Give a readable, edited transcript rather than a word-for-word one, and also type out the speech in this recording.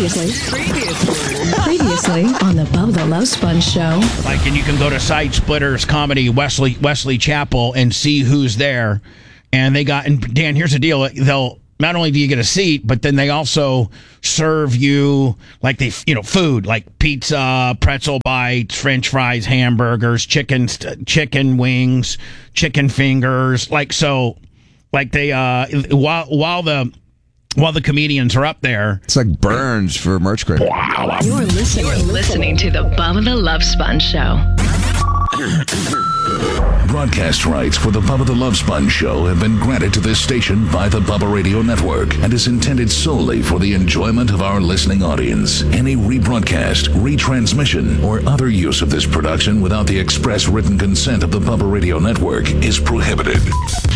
Previously on the Bubba the Love Sponge Show. And you can go to Side Splitters Comedy Wesley Chapel and see who's there. And Dan, here's the deal. They'll not only do you get a seat, but then they also serve you food like pizza, pretzel bites, French fries, hamburgers, chicken wings, chicken fingers. While the comedians are up there, it's like Burns for Merch Crate. You're listening to the Bubba the Love Sponge Show. Broadcast rights for the Bubba the Love Sponge Show have been granted to this station by the Bubba Radio Network and is intended solely for the enjoyment of our listening audience. Any rebroadcast, retransmission, or other use of this production without the express written consent of the Bubba Radio Network is prohibited.